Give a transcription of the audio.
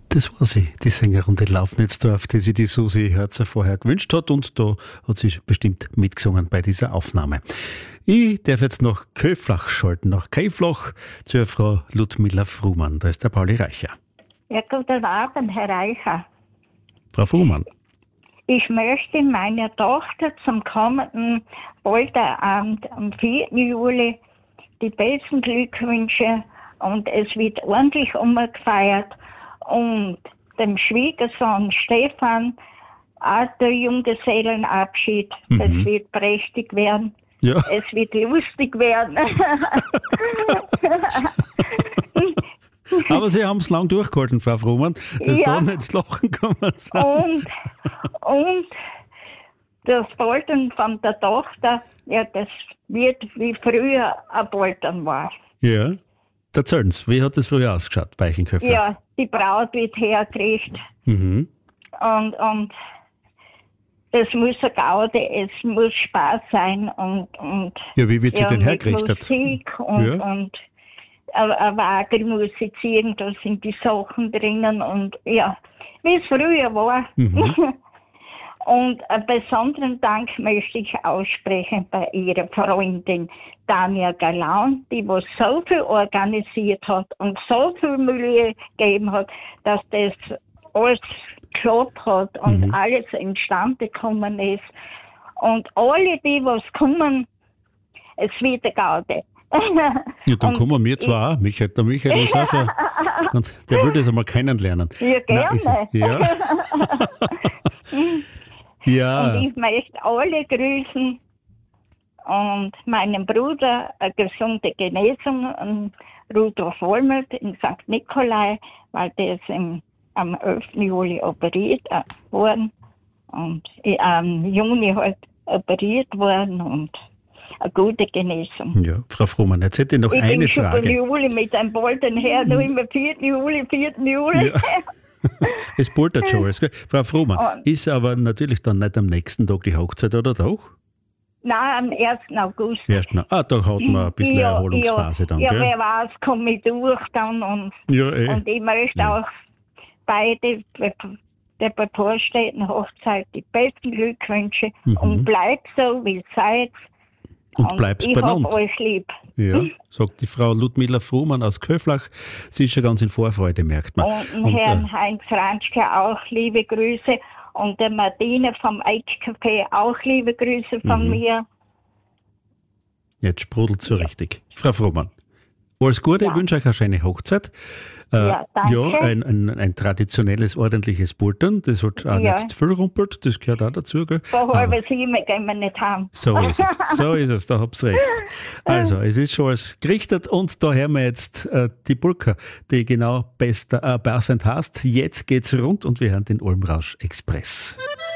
Das war sie, die Sängerin der Laufnitzdorf, die sich die Susi Hörzer vorher gewünscht hat, und da hat sie bestimmt mitgesungen bei dieser Aufnahme. Ich darf jetzt nach Köflach schalten, nach Köflach zur Frau Ludmilla Fruhmann. Da ist der Pauli Reicher. Ja, guten Abend, Herr Reicher. Frau Fruhmann. Ich möchte meiner Tochter zum kommenden Polterabend am 4. Juli die besten Glückwünsche, und es wird ordentlich umgefeiert, und dem Schwiegersohn Stefan auch der Junggesellenabschied. Es wird prächtig werden. Ja. Es wird lustig werden. Aber Sie haben es lang durchgehalten, Frau Fruhmann, dass Ja. da nicht ins Lachen kommen sind. Und das Poltern von der Tochter, ja, das wird wie früher ein Poltern war. Ja. Erzählen Sie, wie hat das früher ausgeschaut bei euch in Köflach? Ja, die Braut wird hergekriegt. Mhm. Und das muss eine Gaude, es muss Spaß sein und Ja, wie wird sie denn mit hergerichtet? Musik und ein Wagen musizieren, da sind die Sachen drinnen und ja, wie es früher war. Und einen besonderen Dank möchte ich aussprechen bei ihrer Freundin Tanja Galan, die was so viel organisiert hat und so viel Mühe gegeben hat, dass das alles geklappt hat und alles instande gekommen ist. Und alle, die was kommen, es wird eine Gaude. Ja, dann kommen wir zwar auch. Der Michael ist auch schon der will das einmal kennenlernen. Ja, gerne. Ja. Ja. Und ich möchte alle grüßen und meinem Bruder eine gesunde Genesung an Rudolf Wollmuth in St. Nikolai, weil der ist am 11. Juli operiert worden und im Juni halt operiert worden und eine gute Genesung. Ja, Frau Fruhmann, jetzt hätte ich noch eine Ich bin Frage. schon im Juli mit einem Bolten her, nur immer 4. Juli. Ja. Es poltert schon alles, gell? Frau Fruhmann, ist aber natürlich dann nicht am nächsten Tag die Hochzeit, oder doch? Nein, am 1. August. Da hat man ein bisschen Erholungsphase dann, ja, gell? wer weiß, komme ich durch dann und ich möchte auch beide der bevorstehenden Hochzeit die besten Glückwünsche und bleibt so, wie ihr seid. Und bleibst ich beieinander. hab euch lieb. Ja, sagt die Frau Ludmilla Fruhmann aus Köflach. Sie ist schon ganz in Vorfreude, merkt man. Und Herrn Heinz Ranschke auch liebe Grüße. Und der Martine vom Eikcafé auch liebe Grüße von mir. Jetzt sprudelt so richtig. Frau Fruhmann, alles Gute, ich wünsche euch eine schöne Hochzeit. Ja, danke. Ja, ein traditionelles, ordentliches Poltern, das hat auch nicht zu viel rumpelt, das gehört auch dazu. Gell? Vor halber 7 gehen wir nicht haben. So ist es, da habt ihr recht. Also, es ist schon alles gerichtet, und da hören wir jetzt die Polka, die genau passend heißt. Jetzt geht's rund, und wir hören den Almrausch Express.